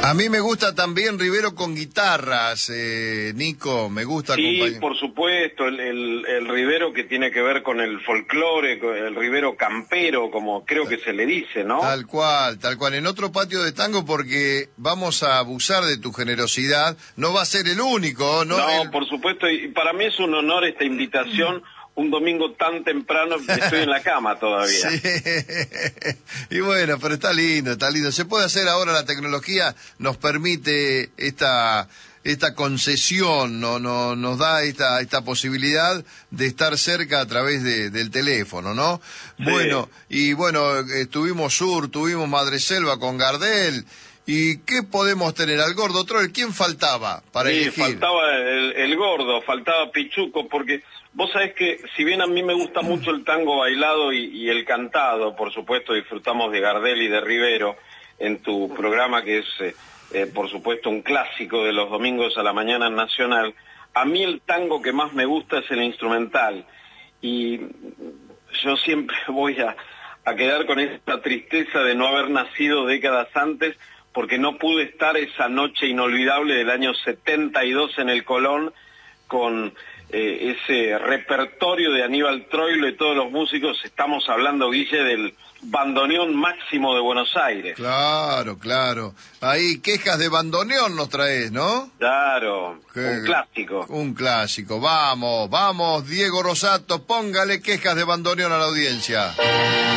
A mí me gusta también Rivero con guitarras, Nico, me gusta Sí, por supuesto, el Rivero que tiene que ver con el folclore, el Rivero campero, como creo que se le dice, ¿no? Tal cual, tal cual. En otro patio de tango, porque vamos a abusar de tu generosidad, no va a ser el único, ¿no? No, por supuesto, y para mí es un honor esta invitación. Un domingo tan temprano, estoy en la cama todavía. Sí, y bueno, pero está lindo, está lindo. Se puede hacer ahora, la tecnología nos permite esta concesión, nos da esta posibilidad de estar cerca a través del teléfono, ¿no? Sí. Bueno, y bueno, tuvimos Sur, tuvimos Madreselva con Gardel. ¿Y qué podemos tener? Al Gordo Troll, ¿quién faltaba para elegir? Faltaba el Gordo, faltaba Pichuco, porque vos sabés que si bien a mí me gusta mucho el tango bailado y el cantado, por supuesto disfrutamos de Gardel y de Rivero en tu programa, que es por supuesto un clásico de los domingos a la mañana en Nacional, a mí el tango que más me gusta es el instrumental, y yo siempre voy a quedar con esta tristeza de no haber nacido décadas antes, porque no pude estar esa noche inolvidable del año 72 en el Colón con ese repertorio de Aníbal Troilo y todos los músicos. Estamos hablando, Guille, del bandoneón máximo de Buenos Aires. Claro, claro. Ahí quejas de bandoneón nos traes, ¿no? Claro, un clásico. Un clásico. Vamos, Diego Rosato, póngale quejas de bandoneón a la audiencia.